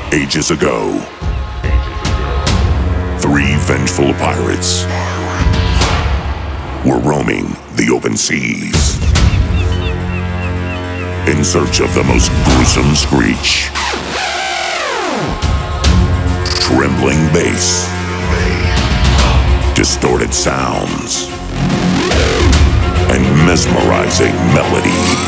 Ages ago, three vengeful pirates were roaming the open seas in search of the most gruesome screech, trembling bass, distorted sounds, and mesmerizing melodies.